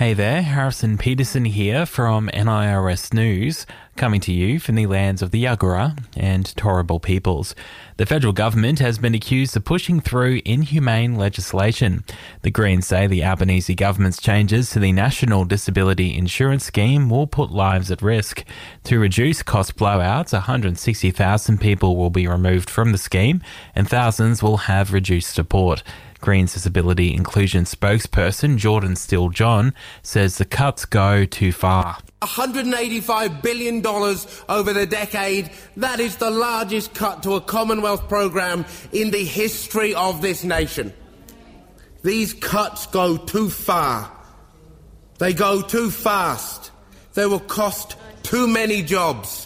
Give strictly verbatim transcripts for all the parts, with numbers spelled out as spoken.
Hey there, Harrison Peterson here from N I R S News, coming to you from the lands of the Yagara and Turrbal peoples. The federal government has been accused of pushing through inhumane legislation. The Greens say the Albanese government's changes to the National Disability Insurance Scheme will put lives at risk. To reduce cost blowouts, one hundred sixty thousand people will be removed from the scheme and thousands will have reduced support. Greens Disability Inclusion spokesperson Jordan Steele-John says the cuts go too far. one hundred eighty-five billion dollars over the decade. That is the largest cut to a Commonwealth programme in the history of this nation. These cuts go too far. They go too fast. They will cost too many jobs.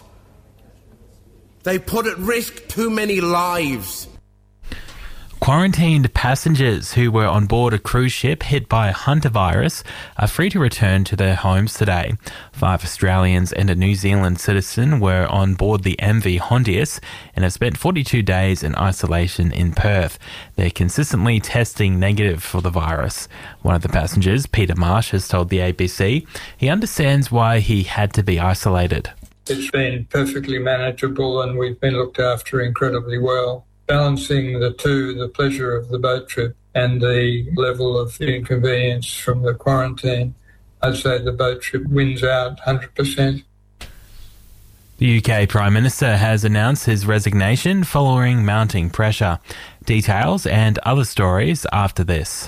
They put at risk too many lives. Quarantined passengers who were on board a cruise ship hit by a hantavirus are free to return to their homes today. Five Australians and a New Zealand citizen were on board the M V Hondius and have spent forty-two days in isolation in Perth. They're consistently testing negative for the virus. One of the passengers, Peter Marsh, has told the A B C he understands why he had to be isolated. It's been perfectly manageable and we've been looked after incredibly well. Balancing the two, the pleasure of the boat trip and the level of inconvenience from the quarantine, I'd say the boat trip wins out one hundred percent. The U K Prime Minister has announced his resignation following mounting pressure. Details and other stories after this.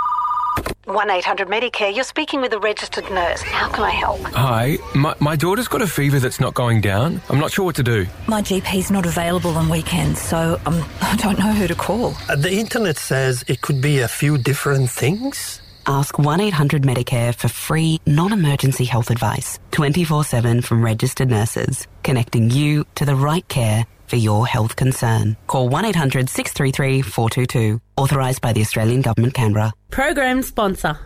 one eight hundred Medicare, you're speaking with a registered nurse. How can I help? Hi, my, my daughter's got a fever that's not going down. I'm not sure what to do. My G P's not available on weekends, so um, I don't know who to call. Uh, the internet says it could be a few different things. Ask one eight hundred Medicare for free, non-emergency health advice, twenty-four seven from registered nurses, connecting you to the right care for your health concern. Call one eight hundred six three three four two two. Authorised by the Australian Government, Canberra. Program sponsor.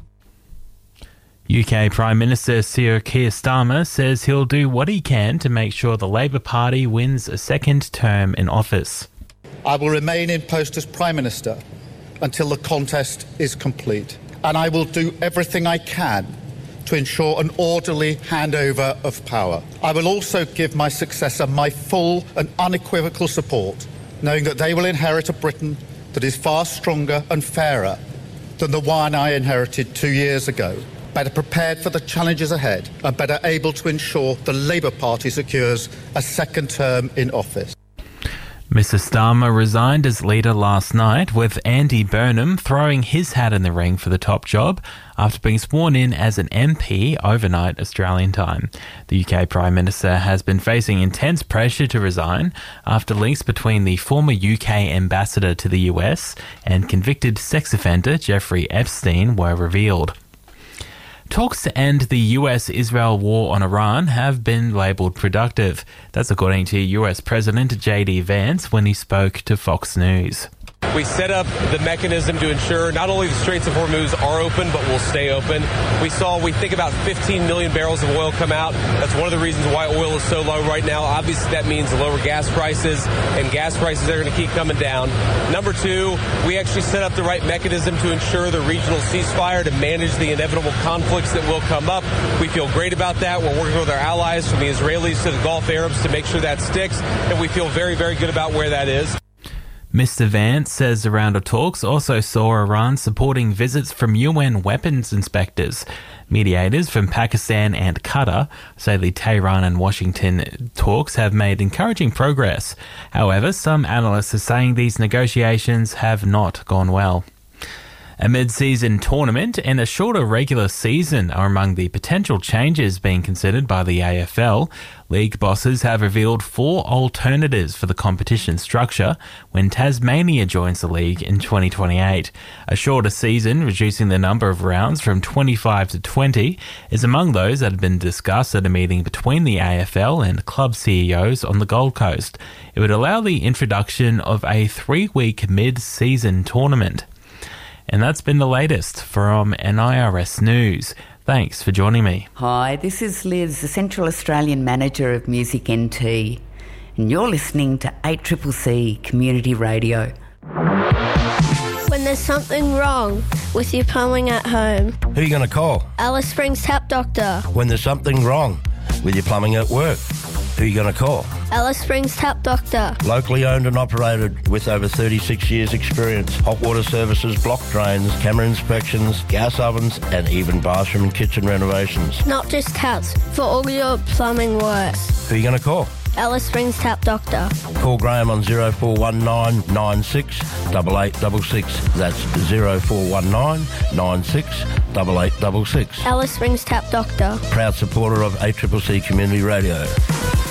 U K Prime Minister Sir Keir Starmer says he'll do what he can to make sure the Labor Party wins a second term in office. I will remain in post as Prime Minister until the contest is complete, and I will do everything I can to ensure an orderly handover of power. I will also give my successor my full and unequivocal support, knowing that they will inherit a Britain that is far stronger and fairer than the one I inherited two years ago, better prepared for the challenges ahead and better able to ensure the Labour Party secures a second term in office. Mister Starmer resigned as leader last night, with Andy Burnham throwing his hat in the ring for the top job after being sworn in as an M P overnight Australian time. The U K Prime Minister has been facing intense pressure to resign after links between the former U K ambassador to the U S and convicted sex offender Jeffrey Epstein were revealed. Talks to end the U S-Israel war on Iran have been labelled productive. That's according to U S President J D Vance when he spoke to Fox News. We set up the mechanism to ensure not only the Straits of Hormuz are open, but will stay open. We saw, we think about fifteen million barrels of oil come out. That's one of the reasons why oil is so low right now. Obviously, that means lower gas prices, and gas prices are going to keep coming down. Number two, we actually set up the right mechanism to ensure the regional ceasefire to manage the inevitable conflicts that will come up. We feel great about that. We're working with our allies from the Israelis to the Gulf Arabs to make sure that sticks, and we feel very, very good about where that is. Mister Vance says the round of talks also saw Iran supporting visits from U N weapons inspectors. Mediators from Pakistan and Qatar say the Tehran and Washington talks have made encouraging progress. However, some analysts are saying these negotiations have not gone well. A mid-season tournament and a shorter regular season are among the potential changes being considered by the A F L. League bosses have revealed four alternatives for the competition structure when Tasmania joins the league in twenty twenty-eight. A shorter season, reducing the number of rounds from twenty-five to twenty, is among those that have been discussed at a meeting between the A F L and club C E Os on the Gold Coast. It would allow the introduction of a three-week mid-season tournament. And that's been the latest from N I R S News. Thanks for joining me. Hi, this is Liz, the Central Australian Manager of Music N T, and you're listening to eight C C C Community Radio. When the there's something wrong with your plumbing at home, Who are you going to call? Alice Springs Tap Doctor. When there's something wrong with your plumbing at work, who are you going to call? Alice Springs Tap Doctor. Locally owned and operated with over thirty-six years experience. Hot water services, block drains, camera inspections, gas ovens and even bathroom and kitchen renovations. Not just taps, for all your plumbing works. Who are you going to call? Alice Springs Tap Doctor. Call Graham on zero four one nine nine six eight eight six six. That's zero four one nine nine six eight eight six six. Alice Springs Tap Doctor. Proud supporter of A C C C Community Radio.